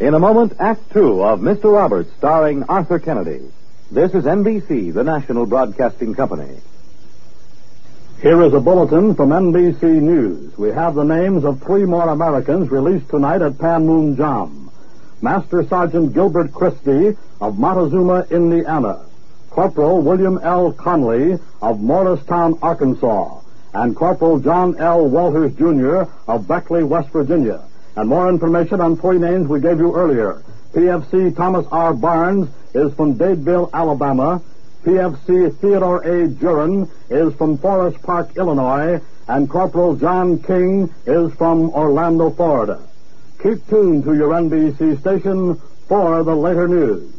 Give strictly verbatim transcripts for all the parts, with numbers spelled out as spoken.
In a moment, Act Two of Mister Roberts, starring Arthur Kennedy. This is N B C, the national broadcasting company. Here is a bulletin from N B C News. We have the names of three more Americans released tonight at Panmunjom. Master Sergeant Gilbert Christie of Montezuma, Indiana. Corporal William L. Conley of Morristown, Arkansas. And Corporal John L. Walters, Junior of Beckley, West Virginia. And more information on three names we gave you earlier. P F C Thomas R. Barnes is from Dadeville, Alabama. P F C Theodore A. Jurin is from Forest Park, Illinois. And Corporal John King is from Orlando, Florida. Keep tuned to your N B C station for the later news.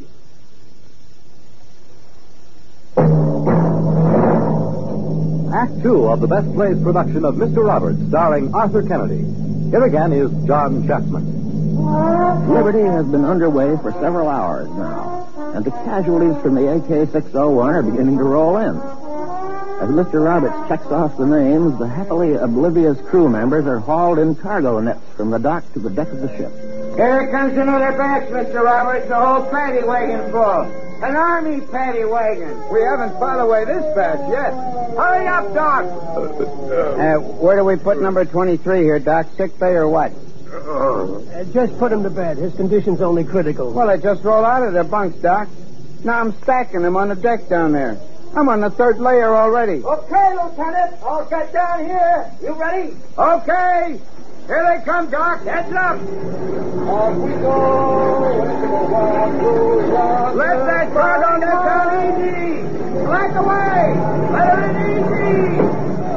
Act Two of the Best Plays production of Mister Roberts, starring Arthur Kennedy. Here again is John Chapman. Liberty has been underway for several hours now, and the casualties from the A K six oh one are beginning to roll in. As Mister Roberts checks off the names, the happily oblivious crew members are hauled in cargo nets from the dock to the deck of the ship. Here comes another batch, Mister Roberts, the whole paddy wagon full. An army paddy wagon. We haven't filed away this batch yet. Hurry up, Doc. Uh, where do we put number twenty-three here, Doc? Sick bay or what? Uh, just put him to bed. His condition's only critical. Well, they just rolled out of their bunks, Doc. Now I'm stacking them on the deck down there. I'm on the third layer already. Okay, Lieutenant. I'll get down here. You ready? Okay. Here they come, Doc. Heads up. Off we go. One, two, one, let that cargo net down easy. Slack away. Let it in easy.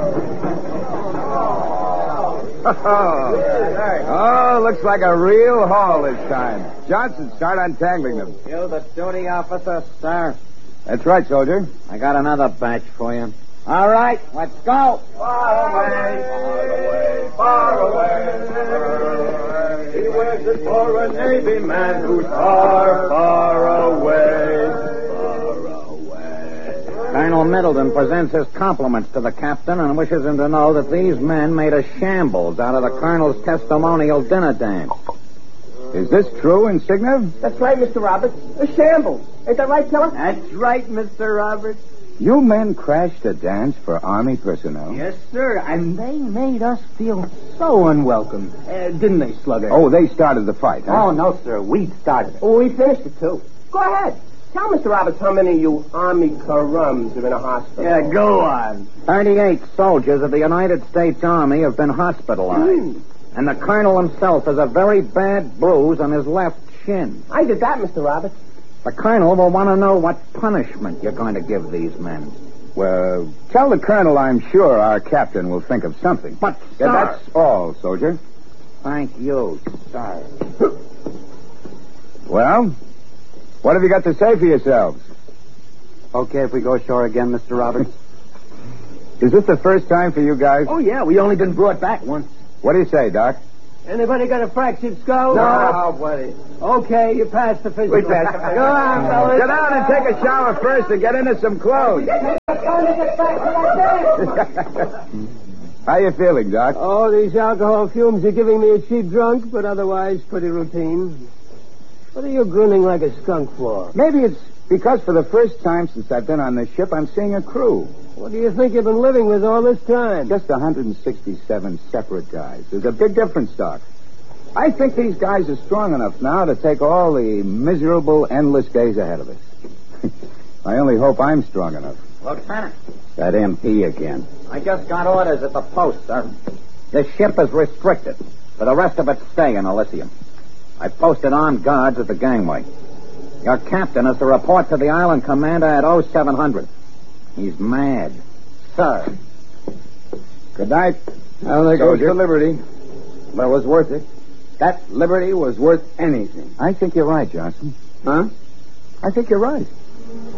Oh, looks like a real haul this time. Johnson, start untangling them. You the duty officer, sir. That's right, soldier. I got another batch for you. All right, let's go. Far away, far away, far away. He wears it for a Navy man who's far, far away, far away. Colonel Middleton presents his compliments to the captain and wishes him to know that these men made a shambles out of the colonel's testimonial dinner dance. Is this true, Insignia? That's right, Mister Roberts. A shambles. Ain't that right, Keller? That's right, Mister Roberts. You men crashed a dance for Army personnel? Yes, sir. And they made us feel so unwelcome. Uh, didn't they, Slugger? Oh, they started the fight, huh? Oh, no, sir. We started it. Oh, we finished it, too. Go ahead. Tell Mister Roberts how many of you Army carums are in a hospital. Yeah, go on. thirty-eight soldiers of the United States Army have been hospitalized. Mm. And the colonel himself has a very bad bruise on his left shin. I did that, Mister Roberts. The colonel will want to know what punishment you're going to give these men. Well, tell the colonel I'm sure our captain will think of something. But, Yeah, sir... that's all, soldier. Thank you, sir. Well, what have you got to say for yourselves? Okay if we go ashore again, Mister Roberts? Is this the first time for you guys? Oh, yeah. We only been brought back once. What do you say, Doc? Anybody got a fractured skull? No, buddy. Okay, you passed the physical. We passed the physical. Go on, fellas. Get down and take a shower first and get into some clothes. How you feeling, Doc? Oh, these alcohol fumes are giving me a cheap drunk, but otherwise pretty routine. What are you grinning like a skunk for? Maybe it's because for the first time since I've been on this ship, I'm seeing a crew. What do you think you've been living with all this time? Just one hundred sixty-seven separate guys. There's a big difference, Doc. I think these guys are strong enough now to take all the miserable, endless days ahead of us. I only hope I'm strong enough. Lieutenant. That M P again. I just got orders at the post, sir. This ship is restricted. For the rest of it, stay in Elysium. I posted armed guards at the gangway. Your captain is to report to the island commander at oh seven hundred. He's mad. Sir. Good night. Well, there goes Soldier. the Liberty. But it was worth it. That Liberty was worth anything. I think you're right, Johnson. Huh? I think you're right.